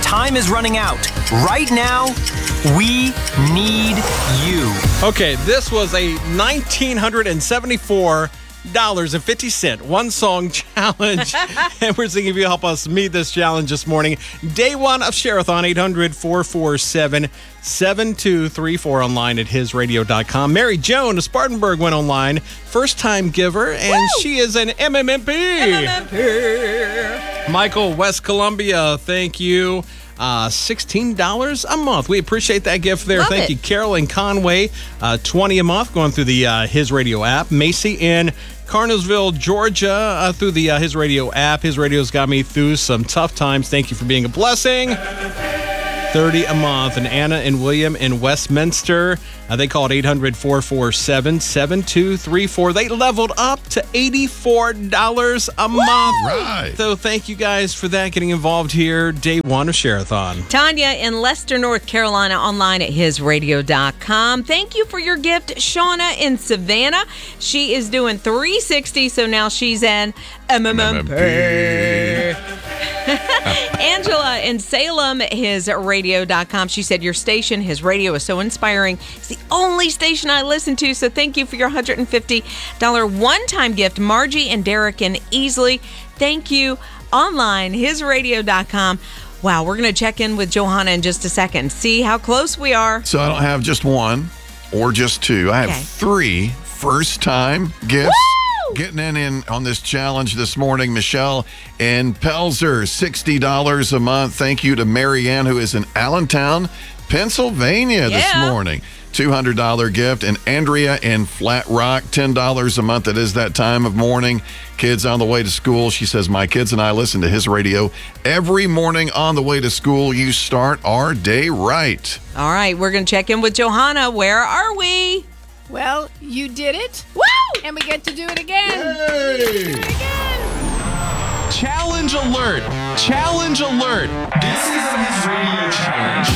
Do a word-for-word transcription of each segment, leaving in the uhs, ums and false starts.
time is running out. Right now, we need you. Okay, this was a one thousand nine hundred seventy-four dollars and fifty cents one song challenge. And we're seeing if you help us meet this challenge this morning. Day one of Share-a-thon, eight hundred, four four seven, seven two three four, online at his radio dot com. Mary Joan of Spartanburg went online. First time giver, and Woo! she is an M M M P. M M M P. Michael, West Columbia, thank you. Uh, sixteen dollars a month. We appreciate that gift there. Love Thank it. you. Carolyn Conway, uh, twenty a month, going through the uh, His Radio app. Macy in Carnersville, Georgia, uh, through the uh, His Radio app. His Radio's got me through some tough times. Thank you for being a blessing. thirty a month. And Anna and William in Westminster, uh, they called eight hundred, four four seven, seven two three four. They leveled up to eighty-four dollars a month. Right. So thank you guys for that, getting involved here. Day one of Share-a-thon. Tanya in Leicester, North Carolina, online at his radio dot com. Thank you for your gift. Shauna in Savannah. She is doing three sixty, so now she's an M M M P. Angela in Salem, his radio dot com. She said, your station, His Radio, is so inspiring. It's the only station I listen to, so thank you for your one hundred fifty dollars one-time gift. Margie and Derek in Easley, thank you. Online, his radio dot com. Wow, we're going to check in with Johanna in just a second, see how close we are. So I don't have just one or just two. I have Okay. three first-time gifts. Woo! Getting in, in on this challenge this morning, Michelle in Pelzer, sixty dollars a month. Thank you to Marianne, who is in Allentown, Pennsylvania this Yeah. morning. two hundred dollars gift. And Andrea in Flat Rock, ten dollars a month. It is that time of morning. Kids on the way to school. She says, my kids and I listen to His Radio every morning on the way to school. You start our day right. All right, we're going to check in with Johanna. Where are we? Well, you did it. Woo! And we get to do it again. Hey! Do it again. Challenge alert! Challenge alert! This is the His Radio Challenge.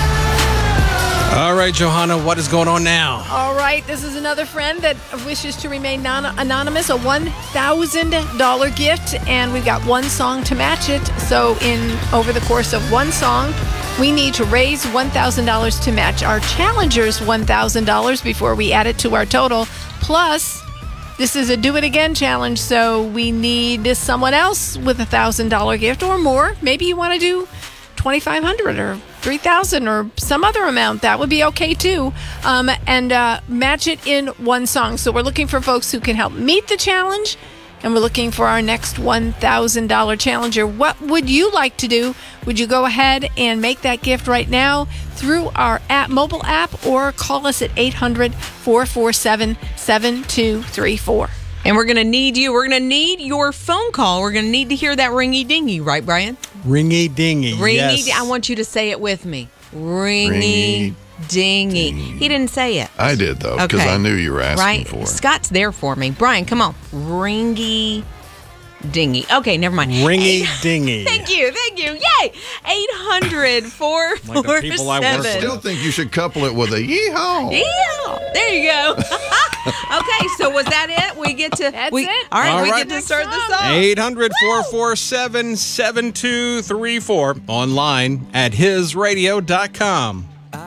All right, Johanna, what is going on now? All right, this is another friend that wishes to remain non- anonymous, a one thousand dollars gift, and we've got one song to match it. So in over the course of one song, we need to raise one thousand dollars to match our challenger's one thousand dollars before we add it to our total. Plus, this is a do it again challenge, so we need someone else with a one thousand dollars gift or more. Maybe you want to do twenty-five hundred dollars or three thousand dollars or some other amount. That would be okay too. Um, and uh, match it in one song. So we're looking for folks who can help meet the challenge, and we're looking for our next one thousand dollars challenger. What would you like to do? Would you go ahead and make that gift right now through our app, mobile app, or call us at eight hundred, four four seven, seven two three four. And we're going to need you. We're going to need your phone call. We're going to need to hear that ringy dingy, right, Brian? Ringy dingy. Ringy. Yes. I want you to say it with me. Ringy, Ringy dingy. He didn't say it. I did, though, because Okay. I knew you were asking Right? for it. Scott's there for me. Brian, come on. Ringy dingy. Okay, never mind. Ringy dingy. Thank you. Thank you. Yay. eight hundred, four Like the four people I work seven. with. Still think you should couple it with a yeehaw. Yeah, there you go. Okay, so was that it? We get to. That's we, it. All right, All we right. get to start the song. eight hundred, four four seven, seven two three four. Online at his radio dot com.